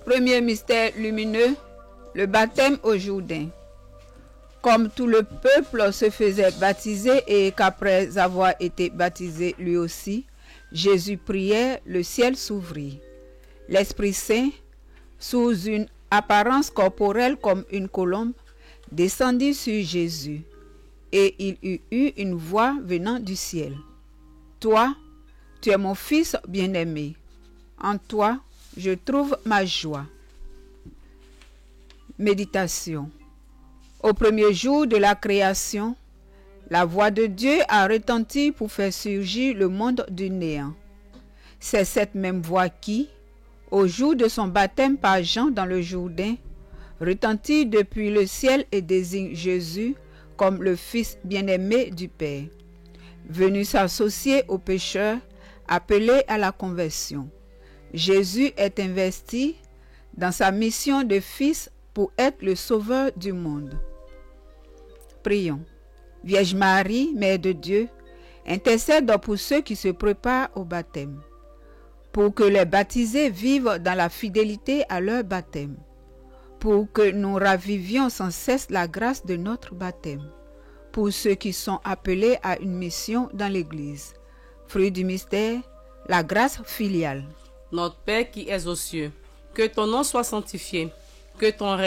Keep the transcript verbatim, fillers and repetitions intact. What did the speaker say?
Premier mystère lumineux, le baptême au Jourdain. Comme tout le peuple se faisait baptiser et qu'après avoir été baptisé lui aussi, Jésus priait, le ciel s'ouvrit. L'Esprit Saint, sous une apparence corporelle comme une colombe, descendit sur Jésus, et il eut eu une voix venant du ciel. « Toi, tu es mon Fils bien-aimé. En toi, je trouve ma joie. » Méditation. Au premier jour de la création, la voix de Dieu a retenti pour faire surgir le monde du néant. C'est cette même voix qui, au jour de son baptême par Jean dans le Jourdain, retentit depuis le ciel et désigne Jésus comme le Fils bien-aimé du Père, venu s'associer aux pécheurs appelés à la conversion. Jésus est investi dans sa mission de Fils pour être le sauveur du monde. Prions. Vierge Marie, Mère de Dieu, intercède pour ceux qui se préparent au baptême, pour que les baptisés vivent dans la fidélité à leur baptême, pour que nous ravivions sans cesse la grâce de notre baptême, pour ceux qui sont appelés à une mission dans l'Église. Fruit du mystère, la grâce filiale. Notre Père qui es aux cieux, que ton nom soit sanctifié, que ton